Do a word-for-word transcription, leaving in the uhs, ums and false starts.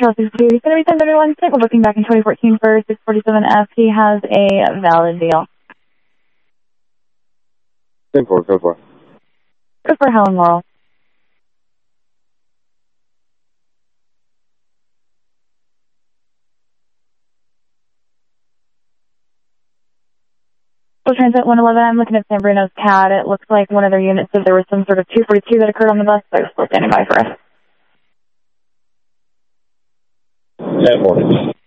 Charles six two, he's going to be ten thirty-one, we're booking back in twenty fourteen for six forty-seven F. He has a valid deal. ten four, go for. Go for Helen Laurel. Full Transit one eleven, I'm looking at San Bruno's C A D. It looks like one of their units said there was some sort of two forty-two that occurred on the bus, so they're still standing by for us. ten four.